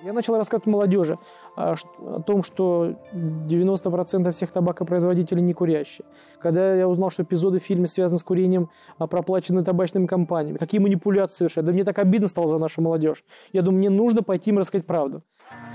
Я начал рассказывать молодежи о том, что 90% всех табакопроизводителей не курящие. Когда я узнал, что эпизоды в фильме связаны с курением, проплачены табачными компаниями, какие манипуляции совершают, да мне так обидно стало за нашу молодежь. Я думаю, мне нужно пойти им рассказать правду.